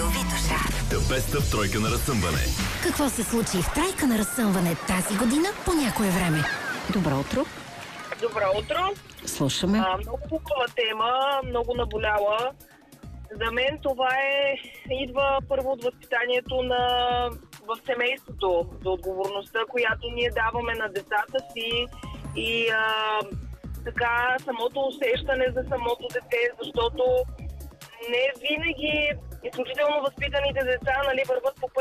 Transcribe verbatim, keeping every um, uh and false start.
Витоша. The Best of тройка на разсъмване. Какво се случи в тройка на разсъмване тази година по някое време? Добро утро. Добро утро. Слушаме. А, много хубава тема, много наболяла. За мен това е, идва първо от възпитанието на, в семейството, за отговорността, която ние даваме на децата си и а, така самото усещане за самото дете, защото не винаги изключително възпитаните деца, нали, върват по път